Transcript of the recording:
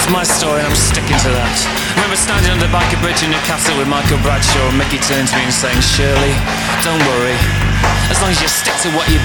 That's my story and I'm sticking to that. Remember standing on the Banker Bridge in Newcastle with Michael Bradshaw, and Mickey turned to me and saying, Shirley, don't worry, as long as you stick to what you